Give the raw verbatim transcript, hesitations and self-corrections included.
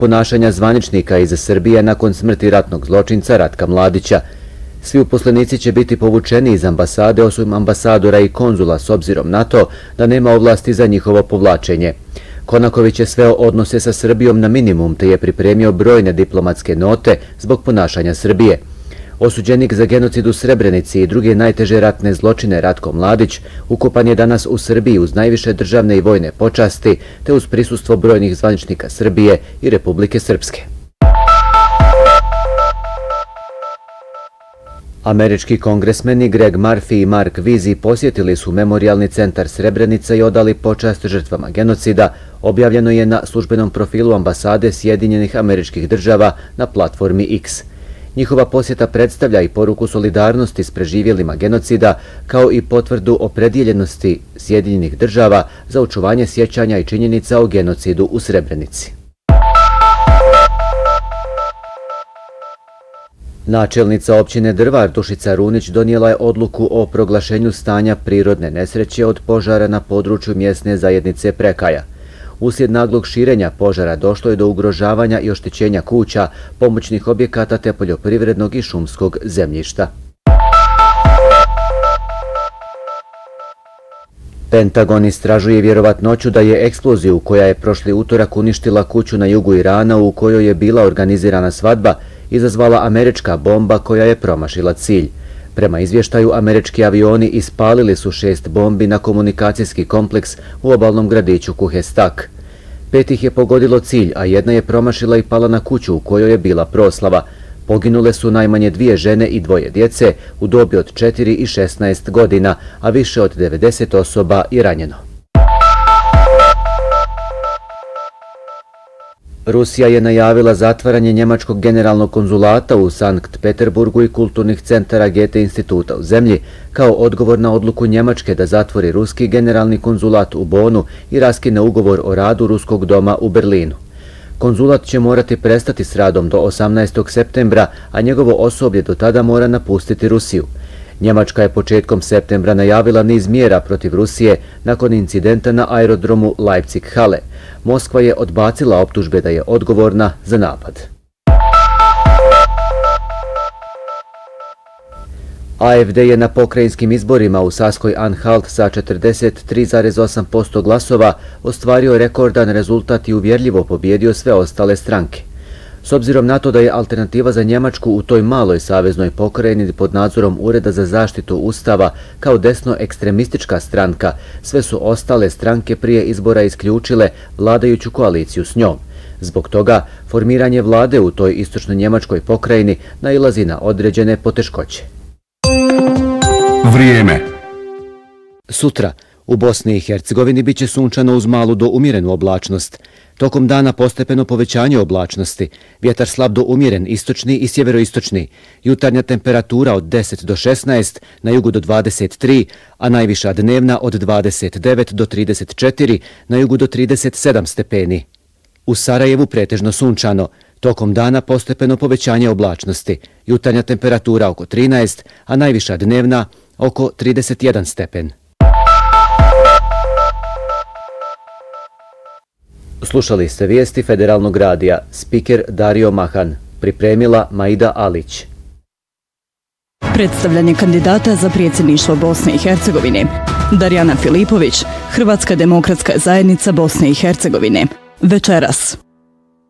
ponašanja zvaničnika iz Srbije nakon smrti ratnog zločinca Ratka Mladića. Svi uposlenici će biti povučeni iz ambasade osim ambasadora i konzula s obzirom na to da nema ovlasti za njihovo povlačenje. Konaković je sveo odnose sa Srbijom na minimum te je pripremio brojne diplomatske note zbog ponašanja Srbije. Osuđenik za genocid u Srebrenici i druge najteže ratne zločine Ratko Mladić ukopan je danas u Srbiji uz najviše državne i vojne počasti te uz prisustvo brojnih zvaničnika Srbije i Republike Srpske. Američki kongresmeni Greg Murphy i Mark Vizi posjetili su Memorijalni centar Srebrenica i odali počast žrtvama genocida, objavljeno je na službenom profilu ambasade Sjedinjenih Američkih Država na platformi X. Njihova posjeta predstavlja i poruku solidarnosti s preživjelima genocida, kao i potvrdu opredjeljenosti Sjedinjenih Država za očuvanje sjećanja i činjenica o genocidu u Srebrenici. Načelnica općine Drvar Dušica Runić donijela je odluku o proglašenju stanja prirodne nesreće od požara na području mjesne zajednice Prekaja. Uslijed naglog širenja požara došlo je do ugrožavanja i oštećenja kuća, pomoćnih objekata te poljoprivrednog i šumskog zemljišta. Pentagon istražuje vjerovatnoću da je eksploziju koja je prošli utorak uništila kuću na jugu Irana u kojoj je bila organizirana svadba izazvala američka bomba koja je promašila cilj. Prema izvještaju, američki avioni ispalili su šest bombi na komunikacijski kompleks u obalnom gradiću Kuhestak. Pet ih je pogodilo cilj, a jedna je promašila i pala na kuću u kojoj je bila proslava. Poginule su najmanje dvije žene i dvoje djece u dobi od četiri i šesnaest godina, a više od devedeset osoba je ranjeno. Rusija je najavila zatvaranje njemačkog generalnog konzulata u Sankt Peterburgu i kulturnih centara Goethe instituta u zemlji kao odgovor na odluku Njemačke da zatvori ruski generalni konzulat u Bonu i raskine ugovor o radu ruskog doma u Berlinu. Konzulat će morati prestati s radom do osamnaestog septembra, a njegovo osoblje do tada mora napustiti Rusiju. Njemačka je početkom septembra najavila niz mjera protiv Rusije nakon incidenta na aerodromu Leipzig-Halle. Moskva je odbacila optužbe da je odgovorna za napad. A F D je na pokrajinskim izborima u Saskoj-Anhalt sa četrdeset tri zarez osam posto glasova ostvario rekordan rezultat i uvjerljivo pobjedio sve ostale stranke. S obzirom na to da je Alternativa za Njemačku u toj maloj saveznoj pokrajini pod nadzorom Ureda za zaštitu Ustava kao desno ekstremistička stranka, sve su ostale stranke prije izbora isključile vladajuću koaliciju s njom. Zbog toga, formiranje vlade u toj istočno-njemačkoj pokrajini nailazi na određene poteškoće. Vrijeme. Sutra u Bosni i Hercegovini biće sunčano uz malu do umjerenu oblačnost. Tokom dana postepeno povećanje oblačnosti, vjetar slab do umjeren istočni i sjeveroistočni, jutarnja temperatura od deset do šesnaest, na jugu do dvadeset tri, a najviša dnevna od dvadeset devet do trideset četiri, na jugu do trideset sedam stepeni. U Sarajevu pretežno sunčano, tokom dana postepeno povećanje oblačnosti, jutarnja temperatura oko trinaest, a najviša dnevna oko trideset jedan stepen. Slušali ste vijesti Federalnog radija, spiker Dario Mahan, pripremila Maida Alić. Predstavljanje kandidata za predsjedništvo Bosne i Hercegovine. Darjana Filipović, Hrvatska demokratska zajednica Bosne i Hercegovine. Večeras.